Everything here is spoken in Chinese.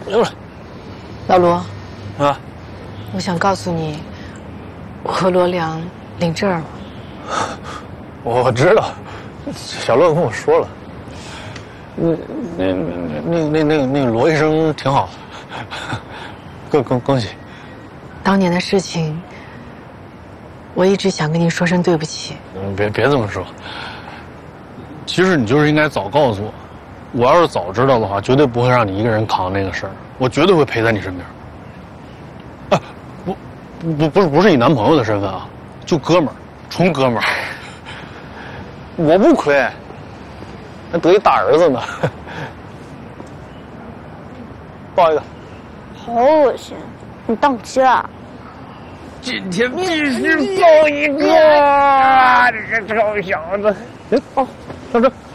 老罗， 啊， 我想告诉你，我和罗良领证了。 我知道，小乐跟我说了。那个罗医生挺好的，恭喜。 当年的事情，我一直想跟你说声对不起。 别这么说。其实你就是应该早告诉我，我要是早知道的话，绝对不会让你一个人扛那个事儿，我绝对会陪在你身边。啊，不是以男朋友的身份啊，就哥们儿，纯哥们儿。我不亏，还得一大儿子呢。抱一个。 好恶心，你当真啊？ 今天必须抱一个！这个臭小子。哦，上车。